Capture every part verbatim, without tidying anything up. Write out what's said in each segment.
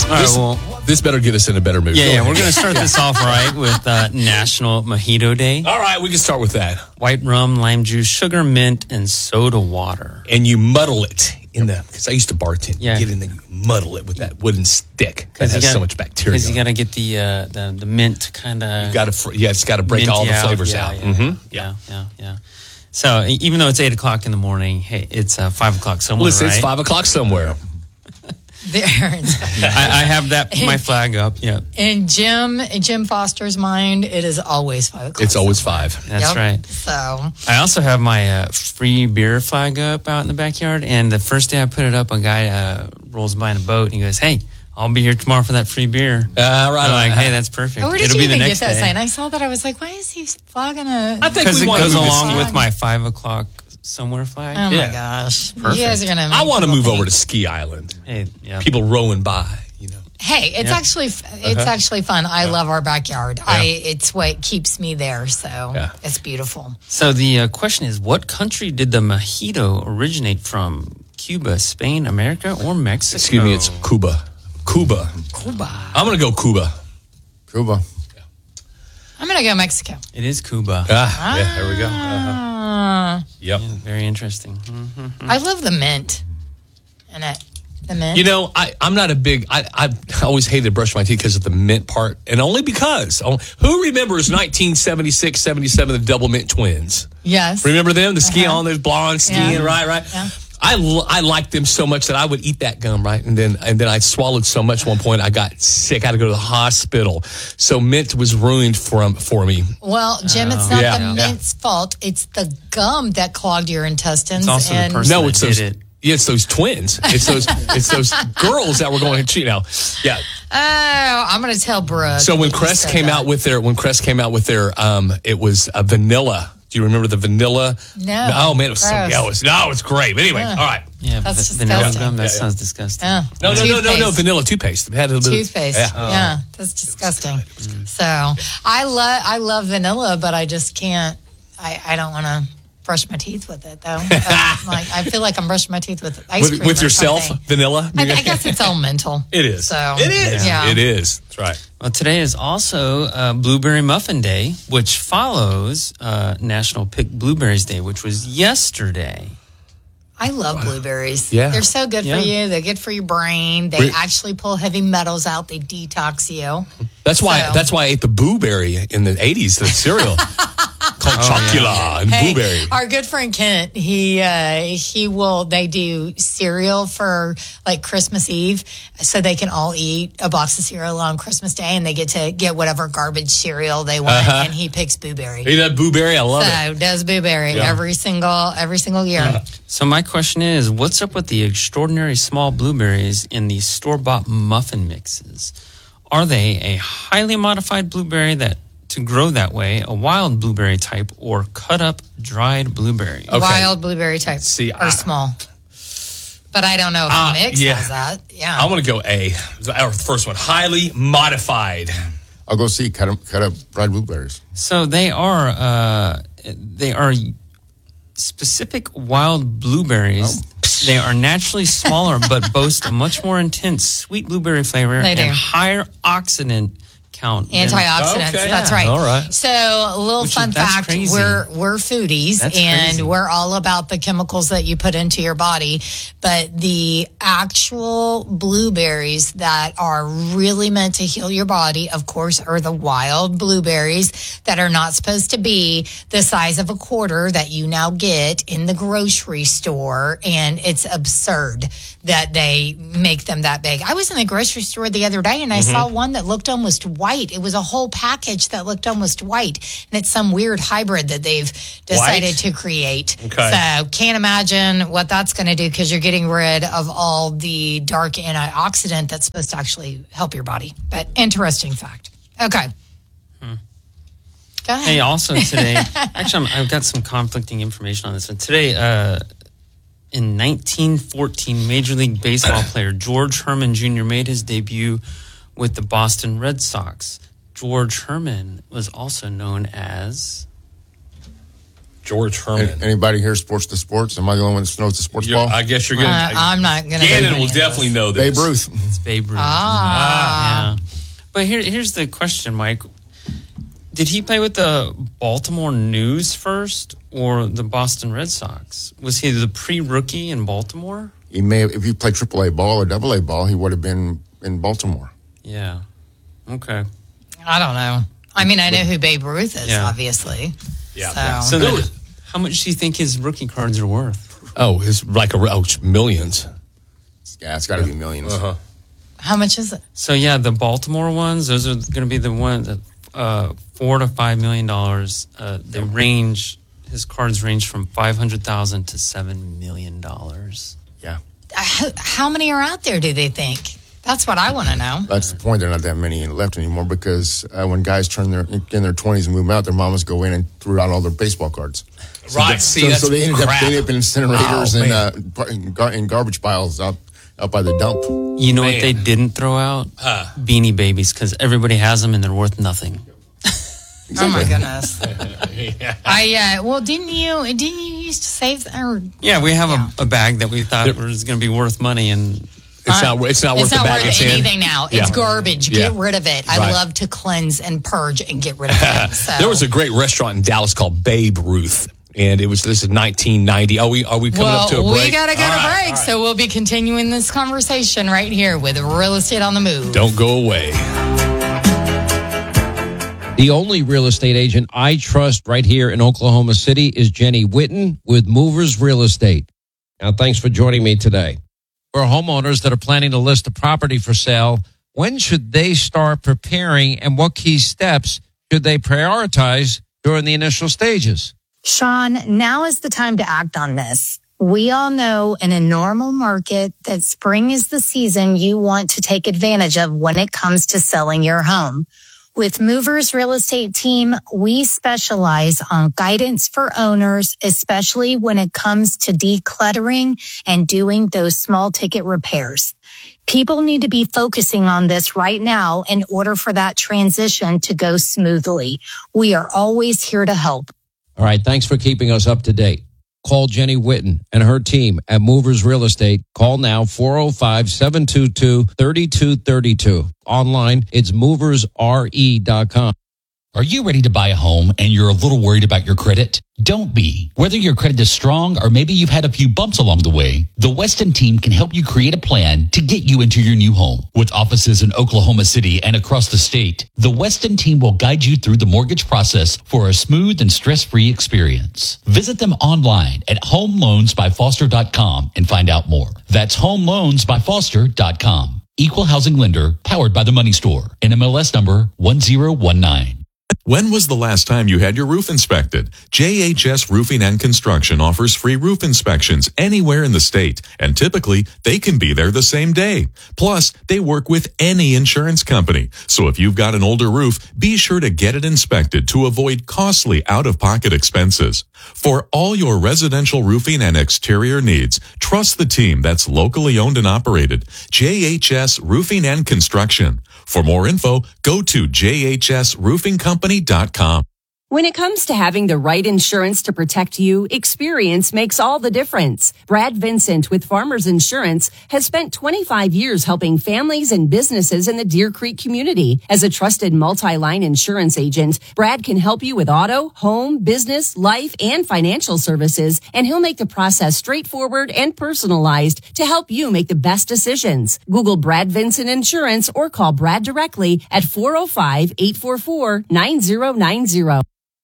All right, this, well, this better get us in a better mood. yeah, Go yeah, ahead. we're going to start this off right with uh, National Mojito Day. All right, we can start with that. White rum, lime juice, sugar, mint, and soda water. And you muddle it in the, because I used to bartend. Yeah. You get in there, you muddle it with that wooden stick that has you gotta- so much bacteria. Because you got to get the, uh, the the mint kind of. Got to, yeah, it's got to break all the flavors yeah, out. Yeah, Mhm. yeah, yeah, yeah. So e- even though it's eight o'clock in the morning, hey, it's uh, five o'clock somewhere, Listen, right? it's five o'clock somewhere. There. I, I have that my flag up. Yeah, In Jim, in Jim Foster's mind, it is always five o'clock. It's always five. that's Yep. right. So, I also have my uh, free beer flag up out in the backyard. And the first day I put it up, a guy uh, rolls by in a boat and he goes, "Hey, I'll be here tomorrow for that free beer." Uh, right. I'm like, "Hey, that's perfect." oh, where did It'll you be the even get next that day. sign? I saw that. I was like, why is he flagging a? I think Because we it want to goes move along this- with my five o'clock somewhere flag. Oh Yeah. my gosh! Perfect. You guys are gonna. I want to people move think- over to Ski Island. Hey, yeah. People rowing by, you know. Hey, it's Yeah. actually it's actually fun. I love our backyard. I it's what keeps me there. So Yeah. it's beautiful. So the uh, question is, what country did the mojito originate from? Cuba, Spain, America, or Mexico? Excuse me, it's Cuba. Cuba. Cuba. I'm going to go Cuba. Cuba. I'm gonna go Mexico. It is Cuba. Ah, yeah, there we go. Uh-huh. Uh, Yep. Yeah, very interesting. Mhm. I love the mint in it. The mint. You know, I, I'm not a big, I, I always hated to brush my teeth because of the mint part. And only because, oh, who remembers nineteen seventy-six, seventy-seven, the Double Mint Twins? yes. Remember them? The ski Uh-huh. on, those blonde skiing, Yeah. right, right? Yeah. I, l- I liked them so much that I would eat that gum, right? And then and then I swallowed so much at one point I got sick. I had to go to the hospital. So mint was ruined for, for me. Well, Jim, it's not Yeah. the Yeah. mint's fault. It's the gum that clogged your intestines. It's also the and person No, that it's did those. it. Yeah, it's those twins. It's those. It's those girls that were going to, you know. Yeah. Oh, I'm going to tell Brooke. So when that you Crest said came that. out with their when Crest came out with their um, it was a vanilla. Do you remember the vanilla? No. Oh man, it was so Gross. yeah, it was, no, it's great. But anyway, Yeah. all right. Yeah, That's v- vanilla disgusting. gum. That Yeah, yeah. sounds disgusting. Yeah. No, no, no, no, no, Toothpaste. vanilla toothpaste. It had a little bit of- Toothpaste. Yeah. Yeah. That's disgusting. So I love I love vanilla, but I just can't. I, I don't want to brush my teeth with it though. Uh, like I feel like I'm brushing my teeth with ice With, cream with or yourself, something. vanilla. I, I guess it's all mental. It is. So it is. Yeah. It is. That's right. Well, today is also uh, Blueberry Muffin Day, which follows uh, National Pick Blueberries Day, which was yesterday. I love blueberries. Yeah. They're so good Yeah. for you. They're good for your brain. They Re- actually pull heavy metals out. They detox you. That's why. So- That's why I ate the blueberry in the eighties. The cereal called Chocula and Hey, blueberry. our good friend Kent, he uh, he will. They do cereal for like Christmas Eve, so they can all eat a box of cereal on Christmas Day, and they get to get whatever garbage cereal they want. Uh-huh. And he picks blueberry. Eat that blueberry. I love it. So does blueberry Yeah. every single every single year. So my question is, what's up with the extraordinary small blueberries in the store-bought muffin mixes? Are they a highly modified blueberry that to grow that way, a wild blueberry type, or cut up dried blueberry? Okay. Wild blueberry type See, or I- small. But I don't know if Uh, the mix yeah. has that. Yeah. I'm going to go A. Our first one, highly modified. I'll go see cut up, cut up dried blueberries. So they are uh, they are specific wild blueberries. They are naturally smaller, but boast a much more intense sweet blueberry flavor They and do. higher oxidant count. than- Antioxidants. Okay. That's Yeah. right. All right. So, a little Which is- fun that's fact: crazy. we're we're foodies, That's and crazy. we're all about the chemicals that you put into your body. But the actual blueberries that are really meant to heal your body, of course, are the wild blueberries that are not supposed to be the size of a quarter that you now get in the grocery store, and it's absurd that they make them that big. I was in the grocery store the other day, and I saw one that looked almost white. It was a whole package that looked almost white, and it's some weird hybrid that they've decided White? to create. Okay. So can't imagine what that's going to do because you're getting rid of all the dark antioxidant that's supposed to actually help your body. But interesting fact. Okay. Go ahead. Hey, also today, actually, I'm, I've got some conflicting information on this one. Today, uh, in nineteen fourteen, Major League Baseball player George Herman Junior made his debut with the Boston Red Sox. George Herman was also known as George Herman. An- Anybody here sports to sports? Am I the only one that knows the sports You're- ball? I guess you're going Uh, to. I'm not going to. Gannon will definitely know this. Babe Ruth. It's Babe Ruth. Ah. Yeah. But here, here's the question, Mike. Did he play with the Baltimore News first or the Boston Red Sox? Was he the pre-rookie in Baltimore? He may have, if he played triple A ball or double A ball, he would have been in Baltimore. Yeah. Okay. I don't know. I mean, I know who Babe Ruth is, Yeah. obviously. Yeah. So, yeah. So then, how much do you think his rookie cards are worth? Oh, it's like a oh, it's millions. Yeah, it's got to be millions. Uh-huh. how much is it? So yeah, the Baltimore ones, those are going to be the ones that uh, four to five million dollars. Uh, they range. His cards range from five hundred thousand to seven million dollars. Yeah. How, how many are out there, do they think? That's what I want to know. That's the point. There are not that many left anymore because uh, when guys turn their in their twenties and move out, their mamas go in and threw out all their baseball cards. Right. See, so, that's so they ended up, crap. they ended up in incinerators Oh, and man. uh, par- in, gar- in garbage piles out out by the dump. You know Man. what they didn't throw out? Huh. Beanie Babies, because everybody has them and they're worth nothing. Oh my goodness! Yeah. I uh, well, didn't you? Didn't you used to save? Or Yeah, we have Yeah. A, a bag that we thought Yep. was going to be worth money, and It's not. It's not worth it's the not bag worth it's in. anything now. It's Yeah. garbage. Yeah. Get rid of it. I Right. love to cleanse and purge and get rid of things. So. There was a great restaurant in Dallas called Babe Ruth, and it was this is nineteen ninety. Are we are we coming well, up to a break? we gotta go All to right, break, all right. so we'll be continuing this conversation right here with Real Estate on the Move. Don't go away. The only real estate agent I trust right here in Oklahoma City is Jenny Witten with Movers Real Estate. Now, thanks for joining me today. For homeowners that are planning to list a property for sale, when should they start preparing and what key steps should they prioritize during the initial stages? Sean, now is the time to act on this. We all know in a normal market that spring is the season you want to take advantage of when it comes to selling your home. With Movers Real Estate Team, we specialize on guidance for owners, especially when it comes to decluttering and doing those small ticket repairs. People need to be focusing on this right now in order for that transition to go smoothly. We are always here to help. All right, thanks for keeping us up to date. Call Jenny Witten and her team at Movers Real Estate. Call now, four oh five, seven two two, three two three two. Online, it's movers R E dot com. Are you ready to buy a home and you're a little worried about your credit? Don't be. Whether your credit is strong or maybe you've had a few bumps along the way, the Weston team can help you create a plan to get you into your new home. With offices in Oklahoma City and across the state, the Weston team will guide you through the mortgage process for a smooth and stress-free experience. Visit them online at home loans by foster dot com and find out more. That's home loans by foster dot com. Equal housing lender, powered by the Money Store. N M L S number one zero one nine. When was the last time you had your roof inspected? J H S Roofing and Construction offers free roof inspections anywhere in the state, and typically they can be there the same day. Plus, they work with any insurance company. So if you've got an older roof, be sure to get it inspected to avoid costly out-of-pocket expenses. For all your residential roofing and exterior needs, trust the team that's locally owned and operated. J H S Roofing and Construction. For more info, go to j h s roofing company dot com. When it comes to having the right insurance to protect you, experience makes all the difference. Brad Vincent with Farmers Insurance has spent twenty-five years helping families and businesses in the Deer Creek community. As a trusted multi-line insurance agent, Brad can help you with auto, home, business, life, and financial services, and he'll make the process straightforward and personalized to help you make the best decisions. Google Brad Vincent Insurance or call Brad directly at four oh five, eight four four, nine oh nine oh.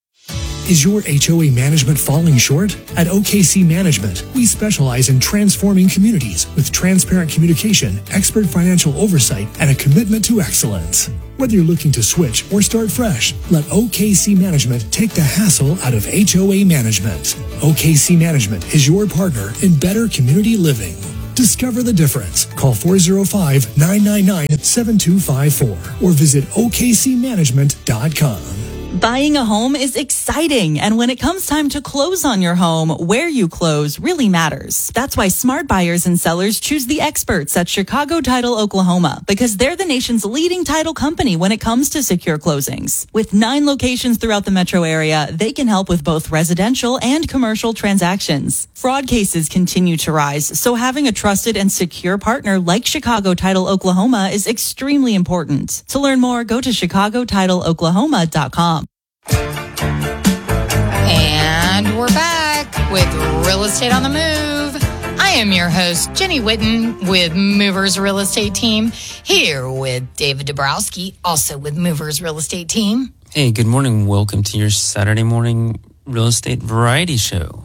Is your H O A management falling short? At O K C Management, we specialize in transforming communities with transparent communication, expert financial oversight, and a commitment to excellence. Whether you're looking to switch or start fresh, let O K C Management take the hassle out of H O A management. O K C Management is your partner in better community living. Discover the difference. Call four oh five, nine nine nine, seven two five four or visit o k c management dot com. Buying a home is exciting, and when it comes time to close on your home, where you close really matters. That's why smart buyers and sellers choose the experts at Chicago Title Oklahoma, because they're the nation's leading title company when it comes to secure closings. With nine locations throughout the metro area, they can help with both residential and commercial transactions. Fraud cases continue to rise, so having a trusted and secure partner like Chicago Title Oklahoma is extremely important. To learn more, go to chicago title oklahoma dot com. And we're back with Real Estate on the Move. I am your host, Jenny Whitten, with Movers Real Estate Team, here with David Dabrowski, also with Movers Real Estate Team. Hey, good morning. Welcome to your Saturday morning real estate variety show.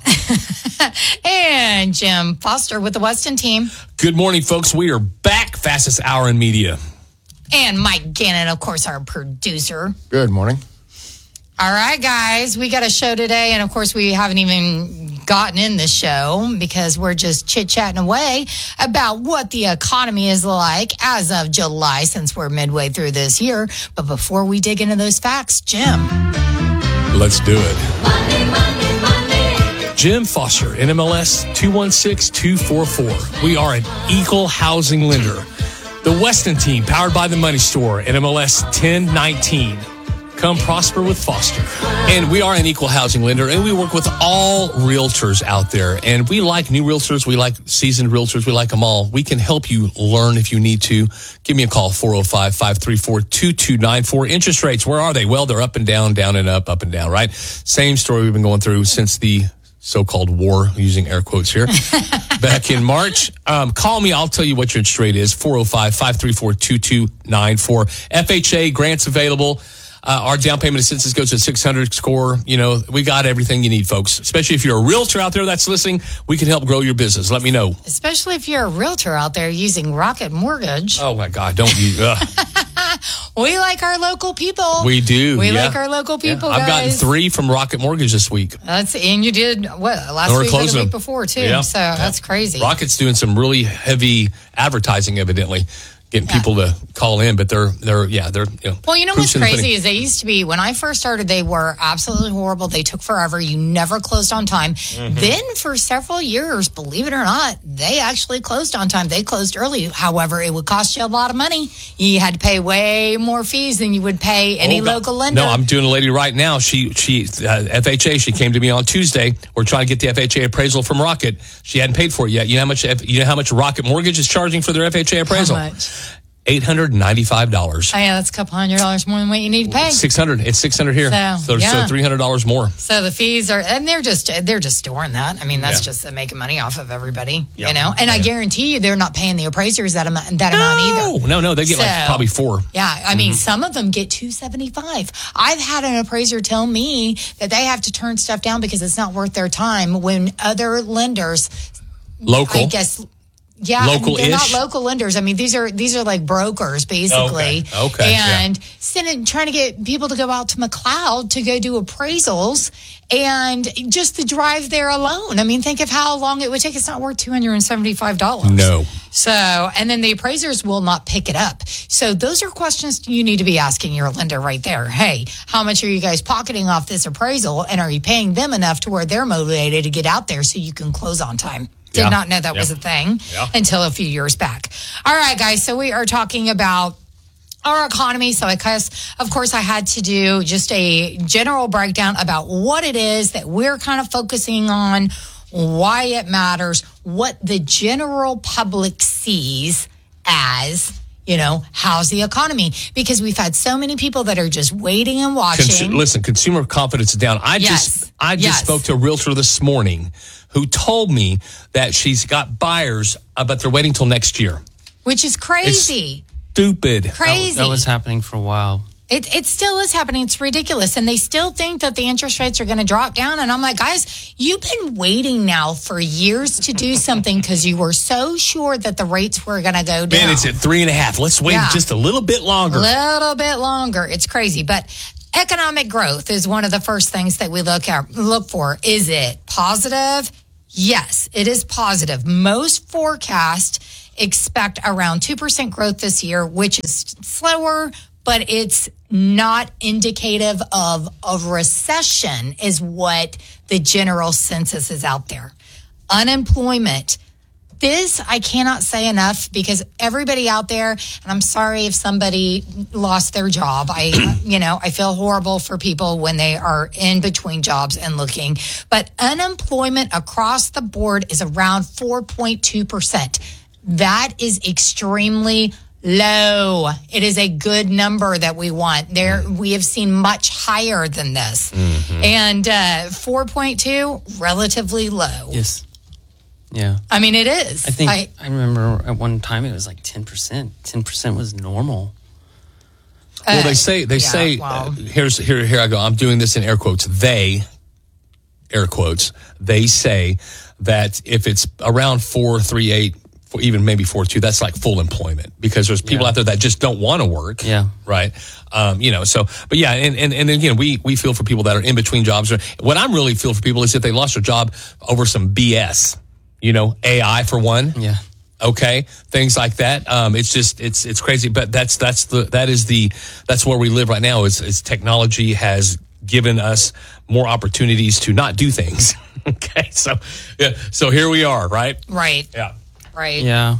And Jim Foster with the Weston Team. Good morning, folks. We are back. Fastest hour in media. And Mike Gannon, of course, our producer. Good morning. All right, guys, we got a show today, and of course, we haven't even gotten in the show because we're just chit-chatting away about what the economy is like as of July, since we're midway through this year. But before we dig into those facts, Jim. Let's do it. Money, money, money. Jim Foster, N M L S two one six two four four. We are an equal housing lender. The Weston Team, powered by the Money Store, N M L S ten nineteen. Come prosper with Foster. And we are an equal housing lender, and we work with all realtors out there. And we like new realtors. We like seasoned realtors. We like them all. We can help you learn if you need to. Give me a call, four oh five, five three four, two two nine four. Interest rates, where are they? Well, they're up and down, down and up, up and down, right? Same story we've been going through since the so-called war, using air quotes here, back in March. Um, call me. I'll tell you what your interest rate is, four oh five, five three four, two two nine four. F H A grants available. Uh, our down payment assistance goes to six hundred score. You know, we got everything you need, folks. Especially if you're a realtor out there that's listening, we can help grow your business. Let me know. Especially if you're a realtor out there using Rocket Mortgage. Oh, my God. Don't you? Uh. We like our local people. We do. We yeah. like our local people, yeah. I've guys. gotten three from Rocket Mortgage this week. That's And you did, what, last We're week or the them. week before, too. Yeah. So yeah. That's crazy. Rocket's doing some really heavy advertising, evidently. Getting Yeah. people to call in, but they're, they're, yeah, they're, you know. Well, you know what's proofs in the crazy pudding. is they used to be, when I first started, they were absolutely horrible. They took forever. You never closed on time. Mm-hmm. Then for several years, believe it or not, they actually closed on time. They closed early. However, it would cost you a lot of money. You had to pay way more fees than you would pay any Oh, God. local lender. No, I'm doing a lady right now. She, she, uh, F H A, she came to me on Tuesday. We're trying to get the F H A appraisal from Rocket. She hadn't paid for it yet. You know how much, you know how much Rocket Mortgage is charging for their F H A appraisal? How much? eight hundred ninety-five dollars. Oh, yeah, that's a couple hundred dollars more than what you need to pay. six hundred. It's six hundred here. So, So, yeah. so three hundred dollars more. So the fees are, and they're just they're just storing that. I mean, that's Yeah. just them making money off of everybody, Yeah. you know. And I guarantee you, they're not paying the appraisers that amount that amount either. No, no, no. They get like So- probably four. Yeah, I mean, Mm-hmm. some of them get two seventy five. I've had an appraiser tell me that they have to turn stuff down because it's not worth their time. When other lenders, Local. I guess. Yeah, Local-ish? they're not local lenders. I mean, these are these are like brokers, basically. Okay, okay, And sending, trying to get people to go out to McLeod to go do appraisals, and just the drive there alone. I mean, think of how long it would take. It's not worth two hundred and seventy five dollars. No. So, and then the appraisers will not pick it up. So those are questions you need to be asking your lender right there. Hey, how much are you guys pocketing off this appraisal, and are you paying them enough to where they're motivated to get out there so you can close on time? Did Yeah. not know that Yeah. was a thing Yeah. until a few years back. All right, guys. So we are talking about our economy. So I guess, of course, I had to do just a general breakdown about what it is that we're kind of focusing on, why it matters, what the general public sees as, you know, how's the economy? Because we've had so many people that are just waiting and watching. Consu- listen, consumer confidence is down. I Yes. just I just Yes. spoke to a realtor this morning who told me that she's got buyers, uh, but they're waiting till next year. Which is crazy. Stupid. Crazy. That was happening for a while. It it still is happening. It's ridiculous. And they still think that the interest rates are going to drop down. And I'm like, guys, you've been waiting now for years to do something because you were so sure that the rates were going to go down. Man, it's at three and a half. Let's wait Yeah. just a little bit longer. A little bit longer. It's crazy. But economic growth is one of the first things that we look at, look for. Is it positive? Yes, it is positive. Most forecasts expect around two percent growth this year, which is slower, but it's not indicative of a recession is what the general census is out there. Unemployment. This, I cannot say enough because everybody out there, and I'm sorry if somebody lost their job. I, you know, I feel horrible for people when they are in between jobs and looking. But unemployment across the board is around four point two percent. That is extremely low. It is a good number that we want. There, we have seen much higher than this. Mm-hmm. And uh, four point two, relatively low. Yes. Yeah. I mean, it is. I think I, I remember at one time it was like ten percent. ten percent was normal. Well, they say, they yeah, say, wow. uh, here's, here, here I go. I'm doing this in air quotes. They, air quotes, they say that if it's around four, three, eight, four, even maybe four, two, that's like full employment because there's people Yeah. out there that just don't want to work. Yeah. Right. Um, you know, so, but yeah, and, and, and again, we, we feel for people that are in between jobs. What I'm really feel for people is if they lost their job over some B S. You know, A I for one. Yeah. Okay. Things like that. Um, it's just, it's, it's crazy, but that's, that's the, that is the, that's where we live right now is, is technology has given us more opportunities to not do things. Okay. So, yeah. So here we are, right? right. Yeah. Right. Yeah.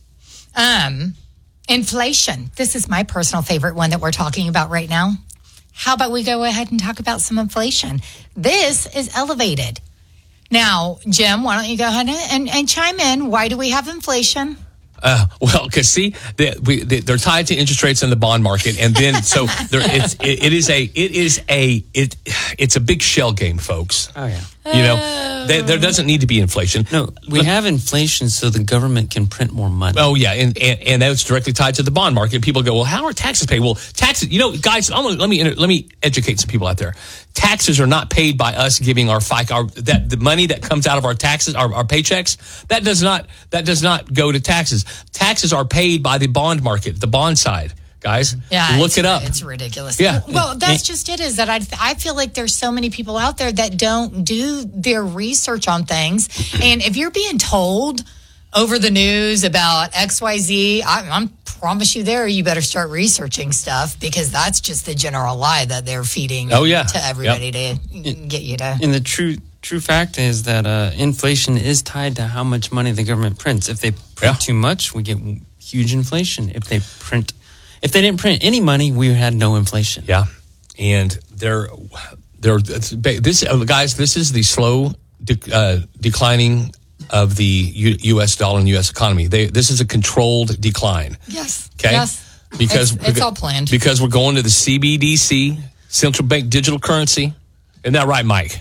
Um, inflation. This is my personal favorite one that we're talking about right now. How about we go ahead and talk about some inflation? This is elevated. Now, Jim, why don't you go ahead and, and, and chime in? Why do we have inflation? Uh, well, because see, they, we, they, they're tied to interest rates in the bond market, and then so there, it's, it, it is a it is a it it's a big shell game, folks. Oh yeah. You know, they, there doesn't need to be inflation. No, we But- have inflation so the government can print more money. Oh yeah, and, and and that's directly tied to the bond market. People go, well, how are taxes paid? Well, taxes. You know, guys, I'm gonna, let me let me educate some people out there. Taxes are not paid by us giving our FICA. Our, that the money that comes out of our taxes, our, our paychecks, that does not that does not go to taxes. Taxes are paid by the bond market, the bond side. Guys, Yeah, look it's- it up. It's ridiculous. Yeah. Well, that's just it. Is that I I feel like there's so many people out there that don't do their research on things, and if you're being told over the news about X Y Z, I, I promise you, there you better start researching stuff because that's just the general lie that they're feeding. Oh, yeah. to everybody Yep. to get you to. And the true true fact is that uh, inflation is tied to how much money the government prints. If they print Yeah. too much, we get huge inflation. If they print, if they didn't print any money, we had no inflation. Yeah, and they're they're this uh, guys. This is the slow de- uh, declining of the U- U.S. dollar and U S economy. They this is a controlled decline. Yes. Okay. Yes. Because it's, it's all planned. Because we're going to the C B D C, central bank digital currency. Isn't that right, Mike?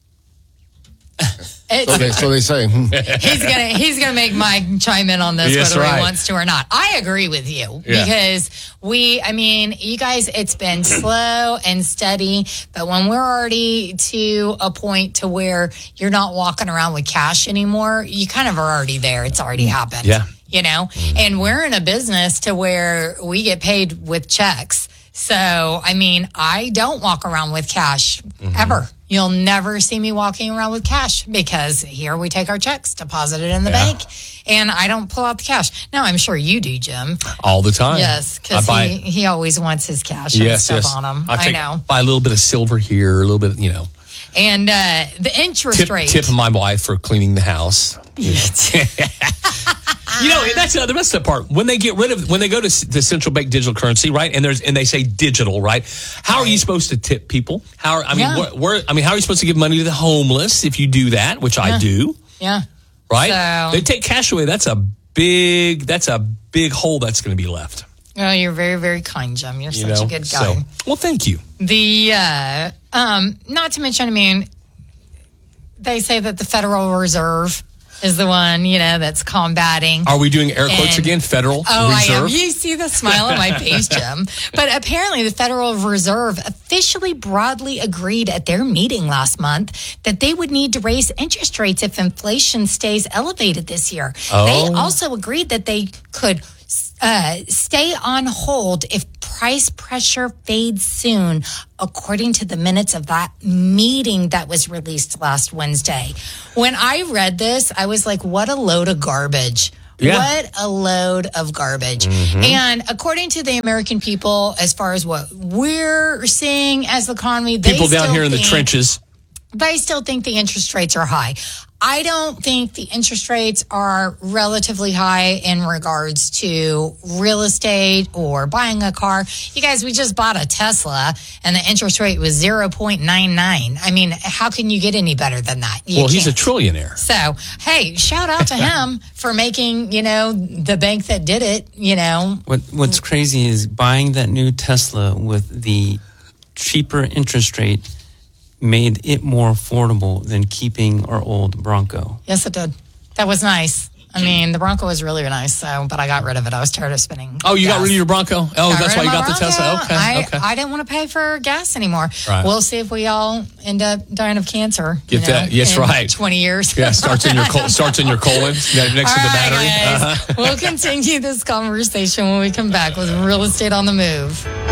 It's, So they, so they say. Hmm. he's gonna he's gonna make Mike chime in on this Yes, whether right. he wants to or not. I agree with you Yeah. because we, I mean, you guys, it's been slow and steady, but when we're already to a point to where you're not walking around with cash anymore, you kind of are already there. It's already happened. Yeah. You know, and we're in a business to where we get paid with checks. So, I mean, I don't walk around with cash ever. You'll never see me walking around with cash because here we take our checks, deposit it in the Yeah. bank, and I don't pull out the cash. Now, I'm sure you do, Jim. All the time. Yes, because I buy- he, he always wants his cash and Yes, stuff yes. on him. I, I take, know. Buy a little bit of silver here, a little bit, you know. And uh, the interest Tip, rate. tip my wife for cleaning the house. You know, you know that's uh, the best part. When they get rid of, when they go to s- the central bank digital currency, right? And there's and they say digital, right? How are you supposed to tip people? How are, I mean, Yeah. where, where, I mean, how are you supposed to give money to the homeless if you do that? Which I Yeah. do, Yeah. right? So- They take cash away. That's a big. That's a big hole that's going to be left. Oh, you're very, very kind, Jim. You're You such know? a good guy. So, well, thank you. The uh, um, not to mention, I mean, they say that the Federal Reserve is the one, you know, that's combating. Are we doing air quotes And- again? Federal Oh, Reserve. I am. You see the smile on my face, Jim. But apparently, the Federal Reserve officially broadly agreed at their meeting last month that they would need to raise interest rates if inflation stays elevated this year. Oh. They also agreed that they could uh, stay on hold if price pressure fades soon, according to the minutes of that meeting that was released last Wednesday. When I read this, I was like, what a load of garbage. Yeah. What a load of garbage. Mm-hmm. And according to the American people, as far as what we're seeing as the economy, they People down still here in the think- trenches. They still think the interest rates are high. I don't think the interest rates are relatively high in regards to real estate or buying a car. You guys, we just bought a Tesla and the interest rate was zero point nine nine. I mean, how can you get any better than that? You well, he's a can't. trillionaire. So, hey, shout out to him for making, you know, the bank that did it, you know. What What's crazy is buying that new Tesla with the cheaper interest rate made it more affordable than keeping our old Bronco. Yes, it did. That was nice. I mean, the Bronco was really nice, so but I got rid of it. I was tired of spending. Oh, you gas. got rid of your Bronco? Oh, Got that's rid why of you my got the Bronco. Tesla. Okay, I, okay. I didn't want to pay for gas anymore. Right. We'll see if we all end up dying of cancer. Get you know, that. Yes, in right. twenty years. Yeah, starts in your col- starts in your colon next All to the right, battery. guys. Uh-huh. We'll continue this conversation when we come back with Real Estate on the Move.